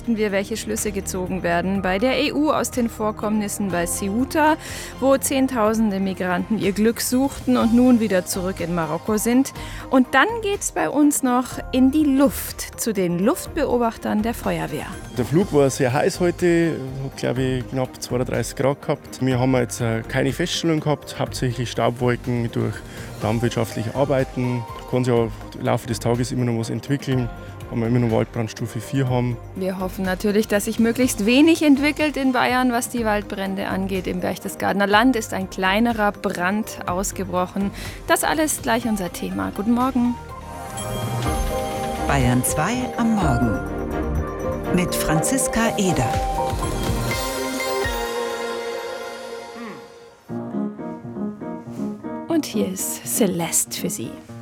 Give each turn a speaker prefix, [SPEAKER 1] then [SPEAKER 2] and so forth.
[SPEAKER 1] berichten wir, welche Schlüsse gezogen werden bei der EU aus den Vorkommnissen bei Ceuta, wo Zehntausende Migranten ihr Glück suchten und nun wieder zurück in Marokko sind. Und dann geht's bei uns noch in die Luft, zu den Luftbeobachtern der Feuerwehr.
[SPEAKER 2] Der Flug war sehr heiß heute, hat glaube ich knapp 32 Grad gehabt. Wir haben jetzt keine Feststellung gehabt, hauptsächlich Staubwolken durch landwirtschaftliche Arbeiten. Da kann sich auch im Laufe des Tages immer noch was entwickeln, weil wir immer noch Waldbrandstufe 4 haben.
[SPEAKER 1] Wir hoffen natürlich, dass sich möglichst wenig entwickelt in Bayern, was die Waldbrände angeht. Im Berchtesgadener Land ist ein kleinerer Brand ausgebrochen. Das alles gleich unser Thema. Guten Morgen.
[SPEAKER 3] Bayern 2 am Morgen mit Franziska Eder.
[SPEAKER 1] Und hier ist Celeste für Sie.